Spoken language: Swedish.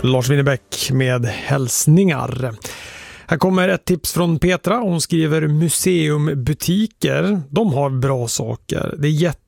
Lars Winnerbäck med hälsningar. Här kommer ett tips från Petra. Hon skriver museumbutiker. De har bra saker. Det är